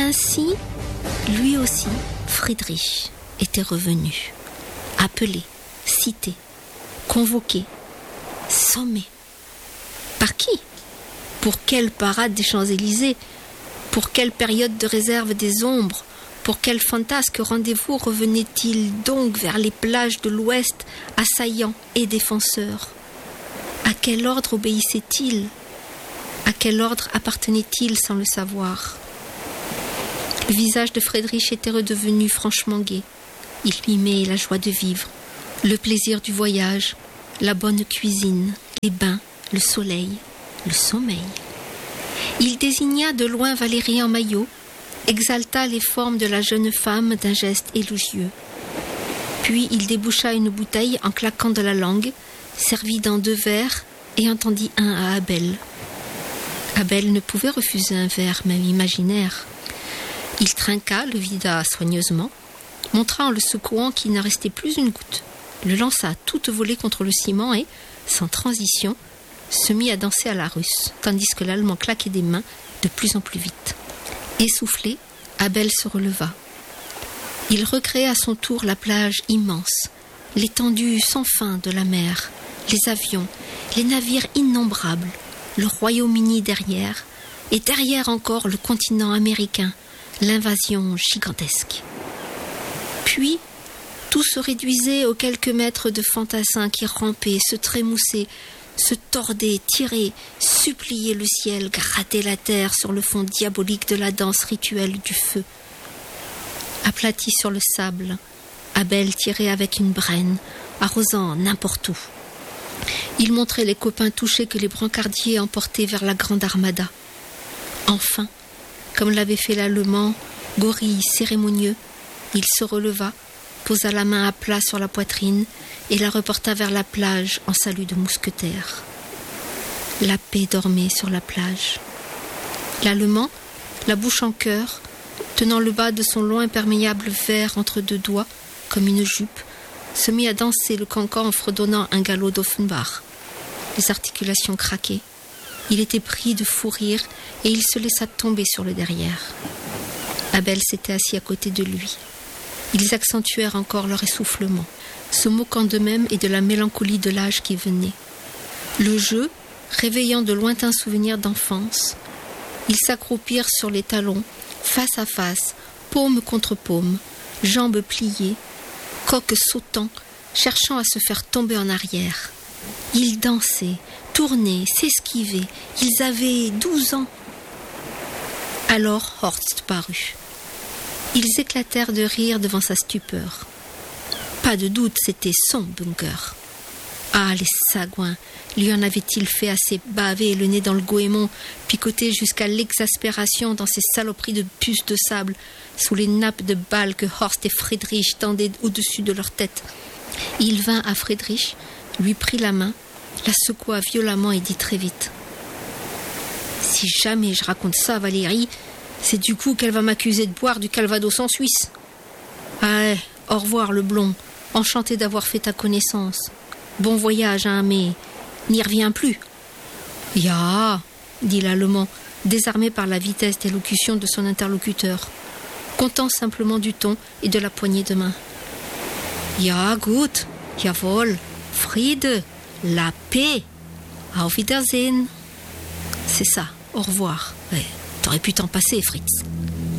Ainsi, lui aussi, Friedrich, était revenu, appelé, cité, convoqué, sommé. Par qui? Pour quelle parade des Champs-Élysées? Pour quelle période de réserve des ombres? Pour quel fantasque rendez-vous revenait-il donc vers les plages de l'Ouest, assaillants et défenseurs? À quel ordre obéissait-il? À quel ordre appartenait-il sans le savoir? Le visage de Friedrich était redevenu franchement gai. Il mimait la joie de vivre, le plaisir du voyage, la bonne cuisine, les bains, le soleil, le sommeil. Il désigna de loin Valérie en maillot, exalta les formes de la jeune femme d'un geste élogieux. Puis il déboucha une bouteille en claquant de la langue, servit dans 2 verres et en tendit un à Abel. Abel ne pouvait refuser un verre, même imaginaire. Il trinqua, le vida soigneusement, montra en le secouant qu'il ne restait plus une goutte, le lança à toute volée contre le ciment et, sans transition, se mit à danser à la russe, tandis que l'Allemand claquait des mains de plus en plus vite. Essoufflé, Abel se releva. Il recréait à son tour la plage immense, l'étendue sans fin de la mer, les avions, les navires innombrables, le Royaume-Uni derrière, et derrière encore le continent américain, l'invasion gigantesque. Puis, tout se réduisait aux quelques mètres de fantassins qui rampaient, se trémoussaient, se tordaient, tiraient, suppliaient le ciel, grattaient la terre sur le fond diabolique de la danse rituelle du feu. Aplati sur le sable, Abel tirait avec une brenne, arrosant n'importe où. Il montrait les copains touchés que les brancardiers emportaient vers la grande armada. Enfin, comme l'avait fait l'Allemand, gorille cérémonieux, il se releva, posa la main à plat sur la poitrine et la reporta vers la plage en salut de mousquetaire. La paix dormait sur la plage. L'Allemand, la bouche en cœur, tenant le bas de son long imperméable vert entre 2 doigts, comme une jupe, se mit à danser le cancan en fredonnant un galop d'Offenbach. Les articulations craquaient. Il était pris de fou rire et il se laissa tomber sur le derrière. Abel s'était assis à côté de lui. Ils accentuèrent encore leur essoufflement, se moquant d'eux-mêmes et de la mélancolie de l'âge qui venait. Le jeu, réveillant de lointains souvenirs d'enfance, ils s'accroupirent sur les talons, face à face, paume contre paume, jambes pliées, coques sautant, cherchant à se faire tomber en arrière. Ils dansaient, tournaient, s'esquivaient. Ils avaient 12 ans. Alors Horst parut. Ils éclatèrent de rire devant sa stupeur. Pas de doute, c'était son bunker. Ah, les sagouins, lui en avait-il fait assez baver le nez dans le goémon, picoter jusqu'à l'exaspération dans ces saloperies de puces de sable, sous les nappes de balles que Horst et Friedrich tendaient au-dessus de leur tête. Il vint à Friedrich, lui prit la main, la secoua violemment et dit très vite: « Si jamais je raconte ça à Valérie, c'est du coup qu'elle va m'accuser de boire du Calvados en Suisse. Ah, au revoir le blond, enchanté d'avoir fait ta connaissance. Bon voyage, hein, mais n'y reviens plus. » « Ya, dit l'Allemand, désarmé par la vitesse d'élocution de son interlocuteur, content simplement du ton et de la poignée de main. « Ja, gut, jawohl, Friede, la paix, auf Wiedersehen. » C'est ça, au revoir. Ouais, t'aurais pu t'en passer, Fritz.